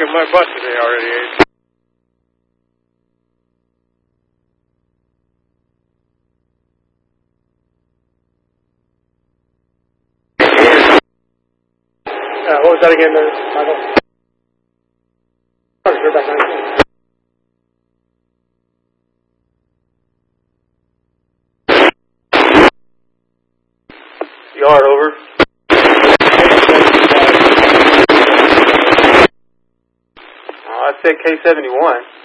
my butt today already, Ace. What was that again, Michael? Yard over. I'd say K71.